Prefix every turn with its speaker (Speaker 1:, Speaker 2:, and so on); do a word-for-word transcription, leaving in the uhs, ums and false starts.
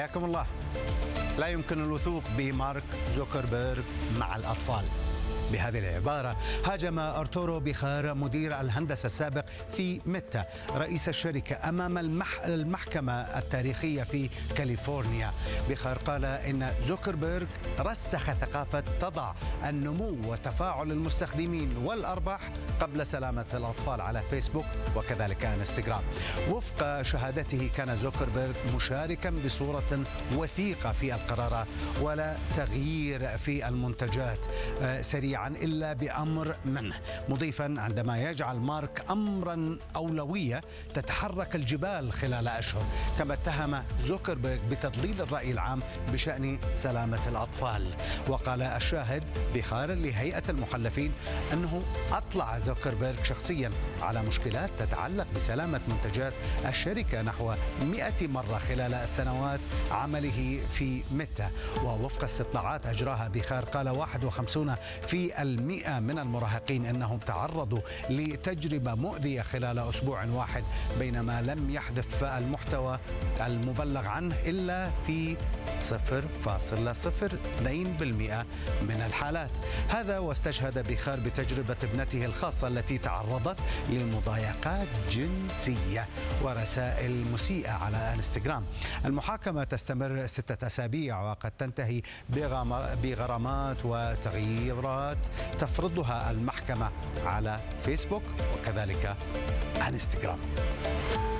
Speaker 1: حياكم الله. لا يمكن الوثوق بمارك زوكربيرغ مع الأطفال. بهذه العبارة هاجم أرتورو بيخار مدير الهندسة السابق في ميتا رئيس الشركة أمام المح... المحكمة التاريخية في كاليفورنيا. بيخار قال إن زوكربيرغ رسخ ثقافة تضع النمو وتفاعل المستخدمين والأرباح قبل سلامة الأطفال على فيسبوك وكذلك انستغرام. وفق شهادته كان زوكربيرغ مشاركا بصورة وثيقة في القرارات ولا تغيير في المنتجات سريعا إلا بأمر منه، مضيفا عندما يجعل مارك أمرا أولوية تتحرك الجبال خلال أشهر. كما اتهم زوكربيرغ بتضليل الرأي العام بشأن سلامة الأطفال. وقال الشاهد بيخار لهيئة المحلفين أنه أطلع زوكربيرغ شخصيا على مشكلات تتعلق بسلامة منتجات الشركة نحو مئة مرة خلال السنوات عمله في ميتا. ووفق استطلاعات أجراها بيخار قال واحد وخمسين في المئة من المراهقين أنهم تعرضوا لتجربة مؤذية خلال أسبوع واحد، بينما لم يحدث المحتوى المبلغ عنه إلا في صفر فاصلة صفر اثنين بالمئة من الحالات. هذا واستشهد بيخار بتجربة ابنته الخاصة التي تعرضت لمضايقات جنسية ورسائل مسيئة على انستغرام. المحاكمة تستمر ستة أسابيع وقد تنتهي بغرامات وتغييرات تفرضها المحكمة على فيسبوك وكذلك انستغرام.